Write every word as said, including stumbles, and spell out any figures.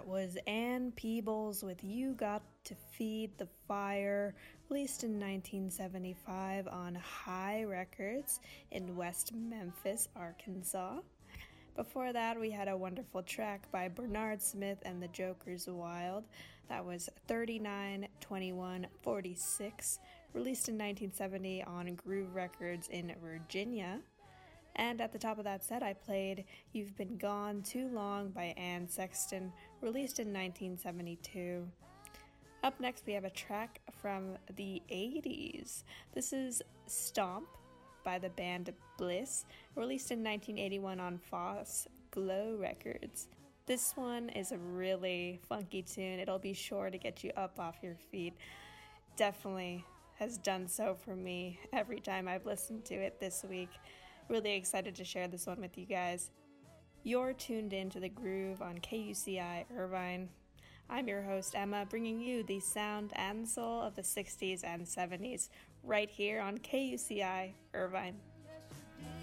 That was Ann Peebles with You Got to Feed the Fire, released in nineteen seventy-five on High Records in West Memphis, Arkansas. Before that, we had a wonderful track by Bernard Smith and the Jokers Wild. That was thirty-nine twenty-one forty-six, released in nineteen seventy on Groove Records in Virginia. And at the top of that set, I played You've Been Gone Too Long by Anne Sexton, released in nineteen seventy-two. Up next, we have a track from the eighties. This is Stomp by the band Bliss, released in nineteen eighty-one on Foss Glow Records. This one is a really funky tune. It'll be sure to get you up off your feet. Definitely has done so for me every time I've listened to it this week. Really excited to share this one with you guys. You're tuned in to The Groove on K U C I Irvine. I'm your host, Emma, bringing you the sound and soul of the sixties and seventies right here on K U C I Irvine.